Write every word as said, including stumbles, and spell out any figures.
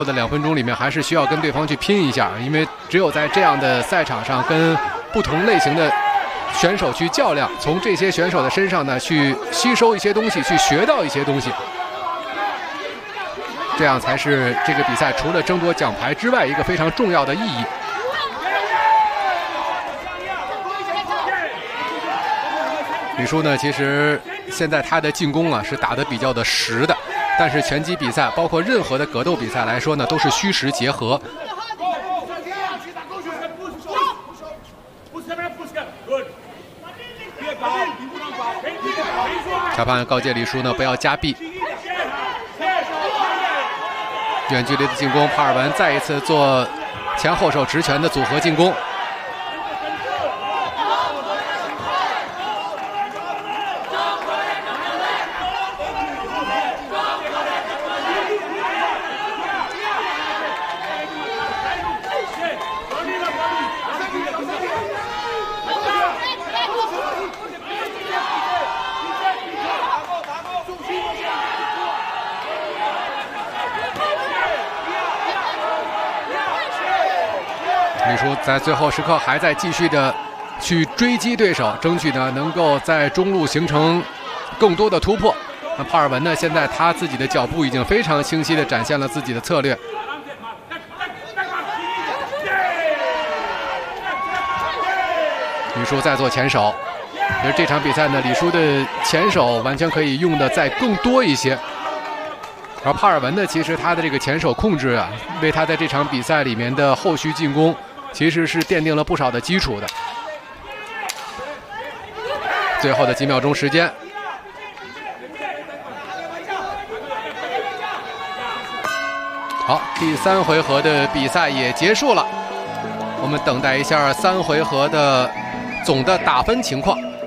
的两分钟里面，还是需要跟对方去拼一下，因为只有在这样的赛场上，跟不同类型的选手去较量，从这些选手的身上呢，去吸收一些东西，去学到一些东西，这样才是这个比赛除了争夺奖牌之外一个非常重要的意义。李舒呢，其实现在他的进攻啊是打得比较的实的。 但是拳击比赛，包括任何的格斗比赛来说呢，都是虚实结合。裁判告诫李舒呢，不要加臂。远距离的进攻，帕尔文再一次做前后手直拳的组合进攻。 李舒在最后时刻还在继续的去追击对手，争取呢能够在中路形成更多的突破。那帕尔文呢，现在他自己的脚步已经非常清晰的展现了自己的策略。李舒在做前手，其实这场比赛呢，李舒的前手完全可以用的再更多一些。 而帕尔文呢，其实他的这个前手控制啊，为他在这场比赛里面的后续进攻，其实是奠定了不少的基础的。最后的几秒钟时间，好，第三回合的比赛也结束了，我们等待一下三回合的总的打分情况。